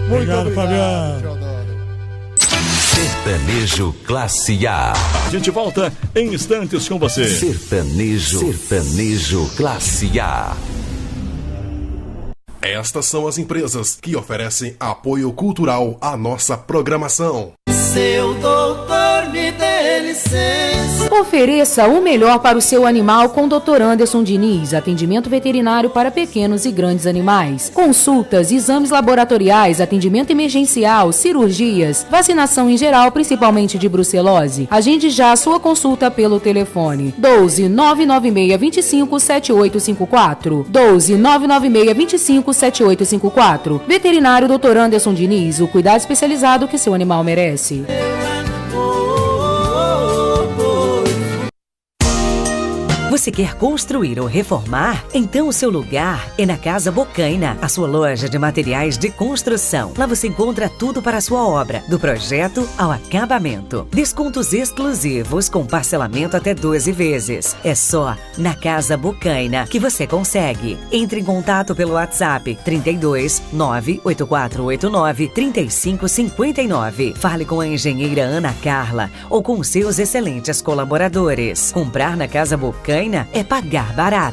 Obrigado, Fabiano. Sertanejo Classe A. A gente volta em instantes com você. Sertanejo Classe A. Estas são as empresas que oferecem apoio cultural à nossa programação. Seu doutor, me dê licença. Ofereça o melhor para o seu animal com Dr. Anderson Diniz, atendimento veterinário para pequenos e grandes animais. Consultas, exames laboratoriais, atendimento emergencial, cirurgias, vacinação em geral, principalmente de brucelose. Agende já a sua consulta pelo telefone 12 996 25 7854. 12 996 25 7854. Veterinário Dr. Anderson Diniz, o cuidado especializado que seu animal merece. Você quer construir ou reformar? Então o seu lugar é na Casa Bocaina, a sua loja de materiais de construção. Lá você encontra tudo para a sua obra, do projeto ao acabamento. Descontos exclusivos com parcelamento até 12 vezes. É só na Casa Bocaina que você consegue. Entre em contato pelo WhatsApp 32 98489 3559. Fale com a engenheira Ana Carla ou com seus excelentes colaboradores. Comprar na Casa Bocaina é pagar barato.